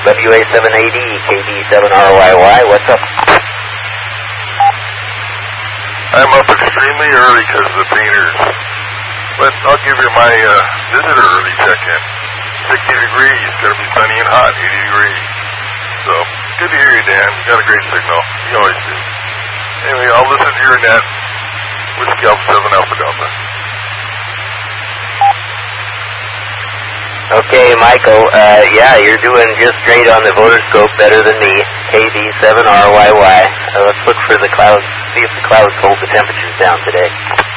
WA7AD, KB7RYY, what's up? I'm up extremely early because of the painters. But I'll give you my visitor early check-in. 60 degrees, gonna be sunny and hot, 80 degrees. So, good to hear you, Dan. You got a great signal. You always do. Anyway, I'll listen to your net. Whiskey Alpha 7 Alpha Delta. Okay, Michael, yeah, you're doing just great on the Voterscope, better than me. KB7RYY. Let's look for the clouds, see if the clouds hold the temperatures down today.